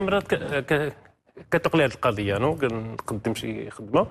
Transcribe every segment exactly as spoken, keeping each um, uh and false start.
مرات كتقلي هذه القضيه نو كنقدم شي خدمه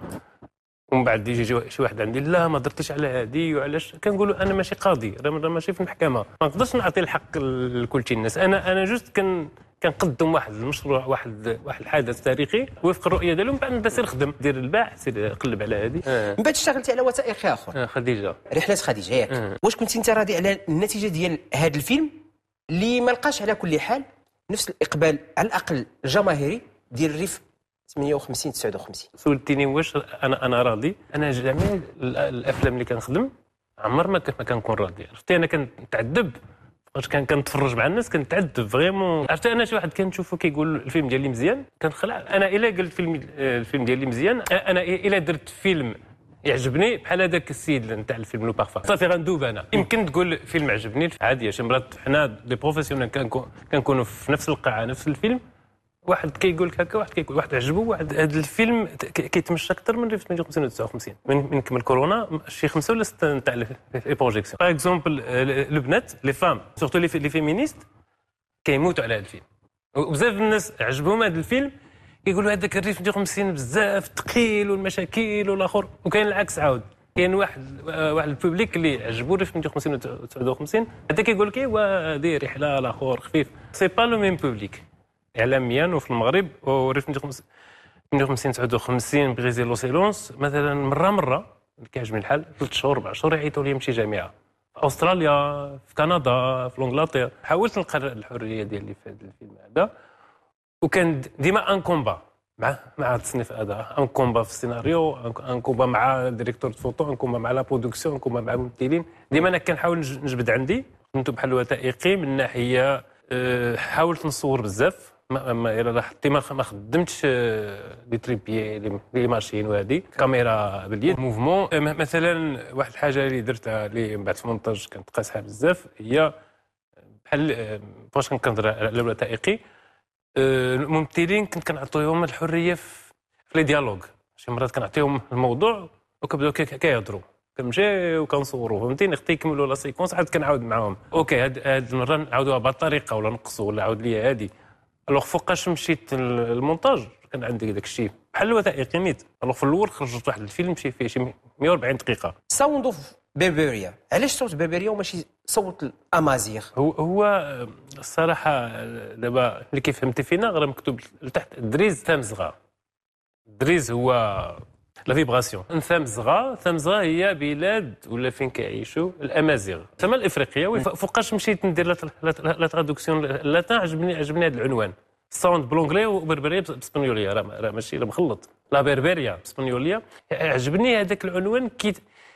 ومن بعد يجي شي واحد عندي لا ما درتش على هذه وعلاش كنقولوا انا ماشي قاضي راه ماشي في المحكمه ما نقدرش نعطي الحق لكل شي الناس انا انا جوست كن كنقدم واحد المشروع واحد واحد الحدث تاريخي وفق الرؤيه ديالهم من بعد نبدا سير خدم دير الباحث سير قلب على هذه آه. من بعد اشتغلتي على وثائقي اخر آه خديجه رحله خديجه ياك آه. واش كنتي انت راضي على النتيجه ديال هذا الفيلم اللي ما لقاش على كل حال نفس الاقبال على الاقل الجماهيري ديال الريف ثمانية وخمسين تسعة وخمسين؟ سولتيني واش انا انا راضي انا جميع الافلام اللي كنخدم عمر ما كنكون راضي عرفتي انا كنتعذب واش كان كنتفرج مع الناس كنتعذب فريمون عرفتي انا شي واحد كنشوفو كيقول الفيلم ديالي مزيان كنخلع انا الا قلت الفيلم الفيلم ديالي مزيان انا الا درت فيلم يعجبني بحال هذاك السيد نتاع الفيلم لو بارفا صافي غندوب انا يمكن تقول فيلم عجبني عادي شي مرات حنا لي بروفيسيونيل كنكونوا في نفس القاعه نفس الفيلم واحد كيقول لك هكا واحد كيقول واحد عجبو واحد هذا الفيلم كيتمشى اكثر من ثمانية وخمسين وتسعة وخمسين من من كمل كورونا شي خمسه ولا سته نتاع لي بروجيكسيون باغ اكزومبل البنات لي فام سورتو لي فيمينيست كيموتوا على هذا الفيلم وبزاف الناس عجبهم هذا الفيلم كيقولوا هذاك الريف ثمانية وخمسين بزاف ثقيل والمشاكل والاخر وكاين العكس عاود كاين واحد واحد البوبليك اللي عجبو الريف ثمانية وخمسين وتسعة وخمسين هذا كيقول لك ايوا هذه رحله الاخر خفيف سي با لو ميم بوبليك اعلاميا وفي المغرب وريف ثمانية وخمسين تسعة وخمسين بغيزي لوسيلونس مثلا مره مره كيعجبني الحال ثلاث شهور اربع شهور يعيطوا لي نمشي جامعه في استراليا في كندا في انجلترا حاولت نلقى الحريه ديالي في هذا الفيلم هذا وكان ديما ان كومبا مع مع التصنيف هذا ان كومبا في السيناريو ان كومبا مع ديريكتور فوتو ان كومبا مع لا برودكسيون ان كومبا مع الممثلين ديما انا كنحاول نجبد عندي كنت بحال وثائقي من ناحيه حاولت نصور بزاف ما ما الا لاحظتي ما خدمتش لي تريبيي لي ماشين وهذه كاميرا باليد موفمون مثلا واحد الحاجه اللي درتها اللي من بعد في المونتاج كانت قاصحه بزاف هي بحال فاش كنهضر على الوثائقي الممثلين كنت كنعطيهم الحريه في لي ديالوغ شي مرات كنعطيهم الموضوع وكيبداو كيهضروا كنمشي وكنصوروا فهمتيني خصني يكملوا لا سيكونس عاد كنعاود معاهم اوكي هاد هاد المره نعاودوها بهذه الطريقه ولا نقصوا ولا عاود لي هذه الوغ فوقاش مشيت المونتاج كان عندي داك الشيء بحال الوثائقي نيت الوغ في الاول خرجت واحد الفيلم شي فيه شي مية وأربعين دقيقه ساوند اوف بربريا علاش صوت بربريا وماشي صوت الامازيغ هو هو الصراحه دابا اللي كيفهمتي فينا غير مكتوب لتحت دريز تامزغا دريز هو لا فيبراسيون ثامزغا ثامزغا هي بلاد ولا فين كيعيشوا الامازيغ تما الافريقيه فوقاش مشيت ندير لا ترادكسيون لا عجبني عجبني هذا العنوان الساوند بلونغلي وبربريه باسبانيوليه راه ماشي لا مخلط لا بربريه باسبانيوليه عجبني هذاك العنوان كي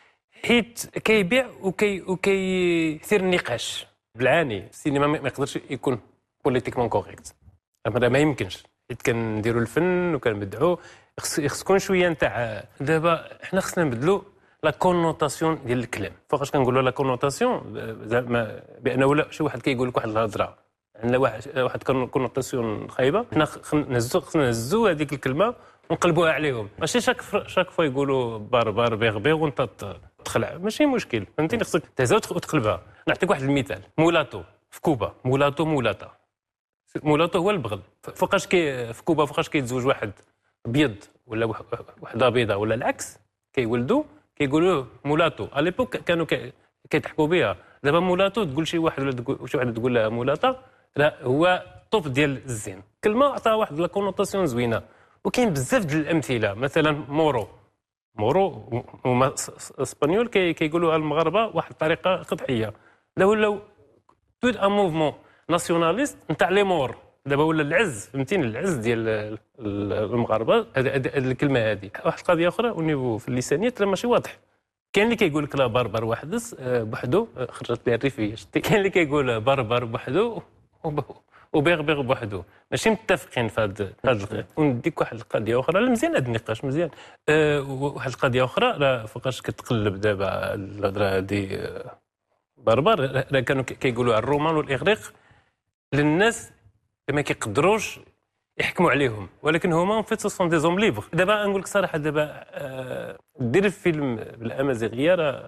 حيت كيبيع وكي وكيثير النقاش بالعاني السينما ما يقدرش يكون بوليتيكمون كوريكت ما يمكنش حيت كنديروا الفن وكنبدعوا خص تكون شويه نتاع دابا حنا خصنا نبدلوا لا كونوتاسيون ديال الكلام فوقاش كنقولوا لا كونوتاسيون زعما بانه ولا شي واحد كيقول لك واحد الهضره عندنا واحد واحد كونوتاسيون خايبه حنا نهزوا خصنا نهزوا هذيك الكلمه ونقلبوها عليهم ماشي شاك شاك فوا يقولوا باربار بيغبيغ وانت تخلع ماشي مشكل فهمتيني خصك تهزها وتقلبها نعطيك واحد المثال مولاتو في كوبا مولاتو مولاتا مولاتو هو البغل فوقاش كي في كوبا فوقاش كيتزوج واحد ابيض ولا وحده بيضاء ولا العكس كيولدوا كيقولوا مولاتو على ليبوك كانوا كيضحكوا بها دابا مولاتو تقول شي واحد ولا شي واحد تقول لها مولاتا راه هو طوب ديال الزين كلمه عطاها واحد لا كونوتاسيون زوينه وكاين بزاف ديال الامثله مثلا مورو مورو هما اسبانيول كيقولوا المغاربه واحد الطريقه قدحيه لا ولاو تود ان موفمون ناسيوناليست نتاع لي مور دابا ولا العز فهمتيني العز ديال المغاربه هذه الكلمه هذه واحد القضيه اخرى ونيفو في اللسانيات راه ماشي واضح كاين اللي كيقول لك لا بربر وحدس بوحدو خرجت لي الريفيه كاين اللي كيقول بربر بوحدو وبيغبيغ بوحدو ماشي متفقين في هذا هذا ونديك واحد القضيه اخرى مزيان هذا النقاش مزيان أه واحد القضيه اخرى راه فوقاش كتقلب دابا الهضره هذه بربر راه كانوا كيقولوا على الرومان والاغريق للناس ما كيقدروش يحكموا عليهم ولكن هما في سون دي زوم ليبر دابا نقول لك صراحه دابا أه دير الفيلم بالامازيغيه راه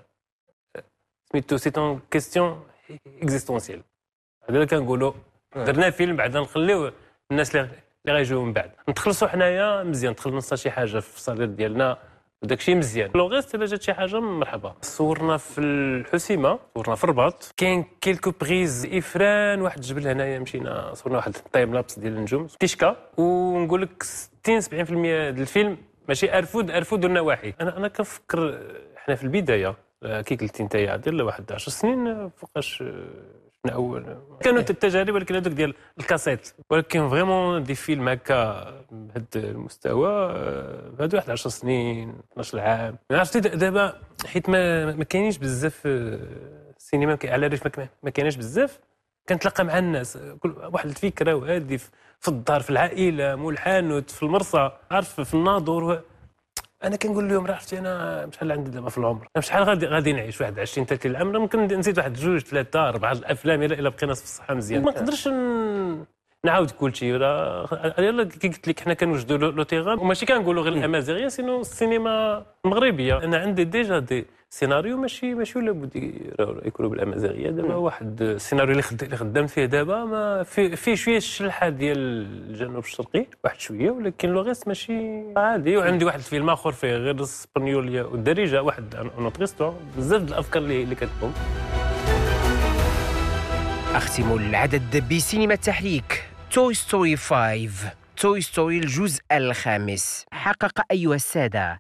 سميتو سي اون كيستيون اكزيستونسيال هذا اللي كنقولوا درنا فيلم بعدا نخليو الناس اللي اللي غيجيو من بعد نتخلصوا حنايا مزيان، تخلصنا شي حاجه في الصالير ديالنا وداك الشيء مزيان. لو غيست الا جات شي حاجه مرحبا. صورنا في الحسيمه، صورنا في الرباط، كاين كيلكو بريز افران، واحد الجبل هنايا مشينا صورنا واحد الطيب لابس ديال النجوم تيشكا، ونقول لك ستين سبعين بالمئة ديال الفيلم ماشي ارفود ارفود والنواحي. انا انا كنفكر حنا في البدايه كي قلتي انت ديال واحد عشر سنين فوقاش شفنا اول كانوا التجارب، ولكن هذوك ديال الكاسيت، ولكن فريمون دي فيلم هكا بهذا المستوى هادو واحد عشر سنين اثناش عام. عرفتي دابا حيت ما ما كاينينش بزاف السينما على الريف، ما كايناش بزاف، كنتلاقى مع الناس كل واحد الفكره وهذه في الدار في العائله مول الحانوت في المرصى عارف في الناظور. انا كنقول لهم راه عرفتي انا شحال عندي دابا في العمر، شحال غادي غادي نعيش واحد عشرين ثلاثين العام، ممكن نزيد واحد جوج ثلاثه اربعه الافلام الا بقينا في الصحه مزيان. ما نقدرش نعاود كل شيء. يلا كي قلت لك حنا كنوجدوا لو تيغان وماشي كنقولوا غير الامازيغيه سينو السينما المغربيه. انا عندي ديجا دي سيناريو ماشي ماشي ولا بد يكونوا بالامازيغيه. دابا واحد السيناريو اللي اللي خدام فيه دابا ما في فيه شويه الشلحه ديال الجنوب الشرقي واحد شويه، ولكن لو غيست ماشي عادي. وعندي واحد الفيلم اخر فيه غير الاسبانيوليه والدارجه، واحد اونطريستو بزاف د الافكار اللي اللي كتبهم. أختم العدد بسينما التحريك. توي ستوري خمسة، توي ستوري الجزء الخامس، حقق أيها السادة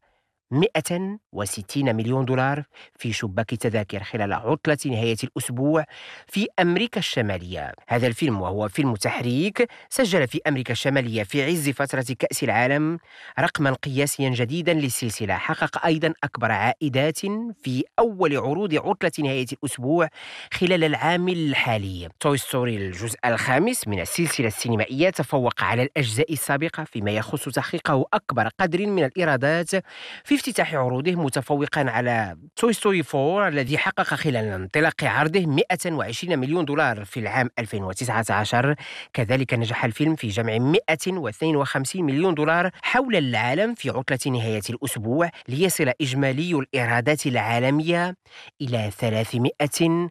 مئة وستين مليون دولار في شباك تذاكر خلال عطلة نهاية الأسبوع في أمريكا الشمالية. هذا الفيلم وهو فيلم تحريك سجل في أمريكا الشمالية في عز فترة كأس العالم رقما قياسيا جديدا للسلسلة. حقق أيضا أكبر عائدات في أول عروض عطلة نهاية الأسبوع خلال العام الحالي. توي ستوري الجزء الخامس من السلسلة السينمائية تفوق على الأجزاء السابقة فيما يخص تحقيقه أكبر قدر من الإيرادات في افتتاح عروضه، متفوقا على توي ستوري أربعة الذي حقق خلال انطلاق عرضه مئة وعشرين مليون دولار في العام ألفين وتسعة عشر. كذلك نجح الفيلم في جمع مئة واثنين وخمسين مليون دولار حول العالم في عطلة نهاية الأسبوع، ليصل إجمالي الإيرادات العالمية إلى ثلاثمئة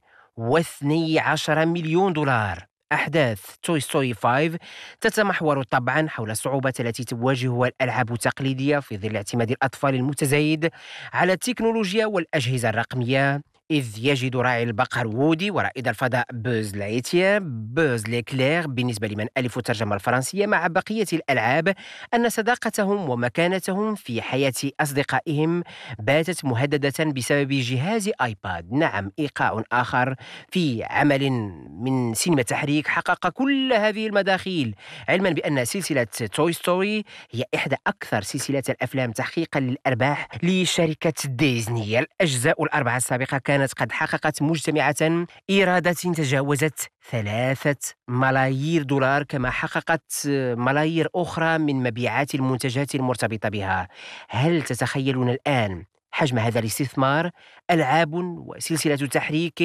واثني عشر مليون دولار. أحداث توي ستوري خمسة تتمحور طبعا حول الصعوبات التي تواجهها الألعاب التقليدية في ظل اعتماد الأطفال المتزايد على التكنولوجيا والأجهزة الرقمية، إذ يجد راعي البقر وودي ورائد الفضاء بوز لايتير بوز ليكلير بالنسبة لمن ألفوا الترجمة الفرنسية مع بقية الألعاب أن صداقتهم ومكانتهم في حياة أصدقائهم باتت مهددة بسبب جهاز آيباد. نعم، إيقاع آخر في عمل من سينما تحريك حقق كل هذه المداخيل، علما بأن سلسلة توي ستوري هي إحدى أكثر سلسلات الأفلام تحقيقا للأرباح لشركة ديزني. الأجزاء الأربعة السابقة كانت كانت قد حققت مجتمعة إيرادات تجاوزت ثلاثة ملايير دولار، كما حققت ملايير أخرى من مبيعات المنتجات المرتبطة بها. هل تتخيلون الآن حجم هذا الاستثمار؟ ألعاب وسلسلة تحريك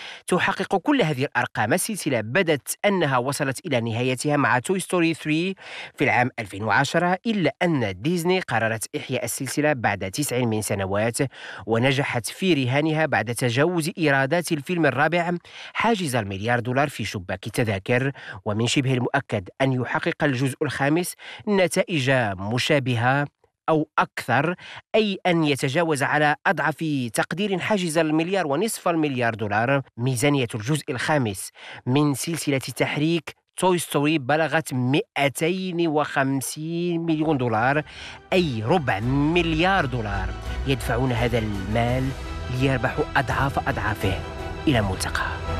تحقق كل هذه الأرقام. السلسلة بدت أنها وصلت إلى نهايتها مع توي ستوري ثلاثة في العام ألفين وعشرة، إلا أن ديزني قررت إحياء السلسلة بعد تسع من سنوات، ونجحت في رهانها بعد تجاوز إيرادات الفيلم الرابع حاجز المليار دولار في شباك التذاكر. ومن شبه المؤكد أن يحقق الجزء الخامس نتائج مشابهة أو أكثر، أي أن يتجاوز على أضعاف تقدير حاجز المليار ونصف المليار دولار. ميزانية الجزء الخامس من سلسلة تحريك توي ستوري بلغت مئتين وخمسين مليون دولار، أي ربع مليار دولار. يدفعون هذا المال ليربحوا أضعاف أضعافه إلى الملتقى.